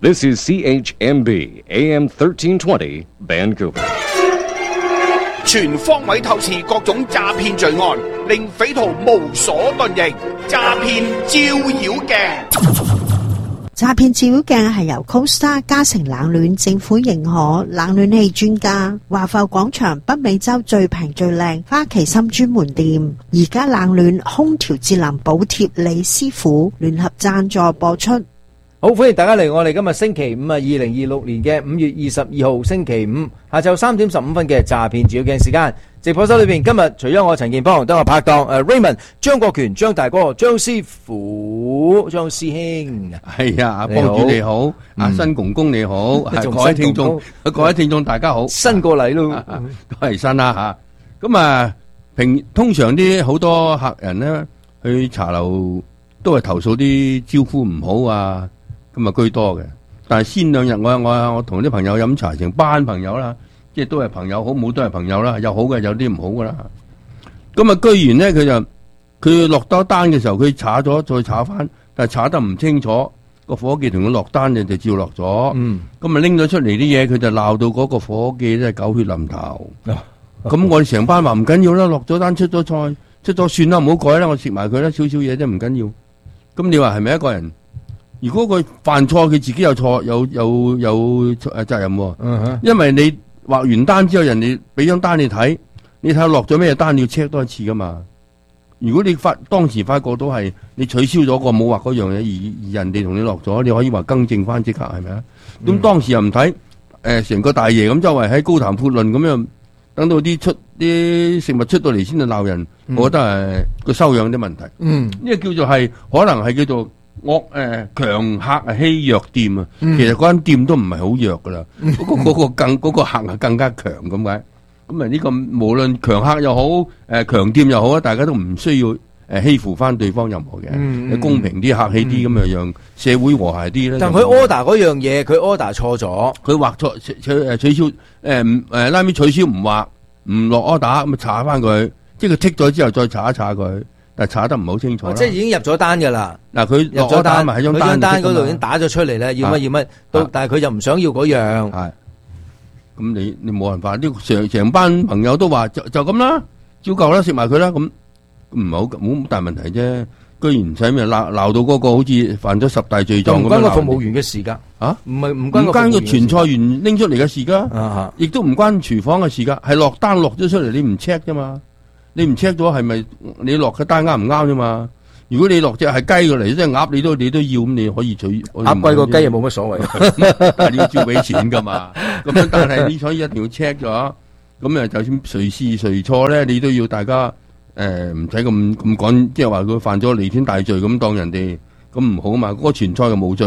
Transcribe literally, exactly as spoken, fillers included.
This is C H M B A M thirteen twenty Vancouver。 全方位透視各種詐騙罪案，令匪徒無所遁形。詐騙照妖鏡。 詐騙照妖鏡係由 Costa 嘉誠冷暖政府認可冷暖氣專家華埠廣場北美洲最平最靚花旗參專門店，而家冷暖空調節能補貼李師傅聯合贊助播出。 好，歡迎大家嚟我哋今日星期五啊，二零二六年嘅五月二十二號星期五下晝三點十五分嘅詐騙照妖鏡時間。直播室裏邊今日除咗我陳健邦，都有拍檔誒 Raymond、張國權、張大哥、張師傅、張師兄。 係啊，阿幫主你好，阿新公公你好，各位聽眾，各位聽眾大家好， 新過嚟咯， 都係新啦吓。咁啊，平通常啲好多客人咧去茶樓都係投訴啲招呼唔好啊。咁啊居多嘅，但係先兩日我我我同啲朋友飲茶，成班朋友啦，即係都係朋友，好冇都係朋友啦，有好嘅有啲唔好噶啦。咁啊，居然咧佢就佢落多單嘅時候，佢查咗再查翻，但係查得唔清楚，個伙計同佢落單嘅就照落咗。嗯，咁啊拎咗出嚟啲嘢，佢就鬧到嗰個伙計咧狗血淋頭。咁我哋成班話唔緊要啦，落咗單出咗菜出咗算啦，唔好改啦，我食埋佢啦，少少嘢啫唔緊要。咁你話係咪一個人？如果佢犯錯，佢自己有錯，有有有誒責任喎。Uh-huh. 因為你畫完單之後，人哋俾張單你睇，你睇下落咗咩單，你要 check 多一次噶嘛。如果你發當時發覺到係你取消咗個冇畫嗰樣嘢，而而人哋同你落咗，你可以話更正翻即刻係咪啊？咁、mm. 當時又唔睇，誒成個大爺咁周圍喺高談闊論咁樣，等到啲出啲食物出到嚟先至鬧人，mm. 我覺得係個修養啲問題。嗯，呢個叫做係可能係叫做。惡誒強客啊欺弱店啊，其實嗰間店都唔係好弱噶啦，嗰個嗰個更嗰個客係更加強咁解。咁啊呢個無論強客又好，誒強店又好啊，大家都唔需要誒欺負翻對方任何嘅，你公平啲客氣啲咁啊，讓社會和諧啲咧。 但佢 order 嗰樣嘢，佢 order 錯咗， 佢畫錯取誒取消誒誒拉尾取消唔畫唔落 order 咁啊查翻佢，即係佢剔咗之後再查一查佢。但係查得唔好清楚， 即係已經入咗單噶啦。嗱，佢入咗單咪喺張單單嗰度已經打咗出嚟咧，要乜要乜，到但係佢就唔想要嗰樣。係， 咁你你冇辦法，呢成成班朋友都話就就咁啦，照舊啦，食埋佢啦，咁唔係好冇大問題啫。居然唔使咩鬧鬧到嗰個好似犯咗十大罪狀咁樣。唔關個服務員嘅事噶，啊，唔係唔關唔關個傳菜員拎出嚟嘅事噶，亦都唔關廚房嘅事噶，係落單落咗出嚟，你唔 check 啫嘛。你唔 check 咗係咪你落嘅單啱唔啱啫嘛？如果你落隻係雞過嚟，即係鴨，你都你都要咁，你可以取鴨貴過雞又冇乜所謂， 但係你要照俾錢噶嘛。咁樣但係你所以一定要 check 咗，咁啊就算誰是誰錯咧，你都要大家誒唔使咁咁講，即係話佢犯咗彌天大罪咁當人哋咁唔好嘛。嗰個傳菜就冇罪。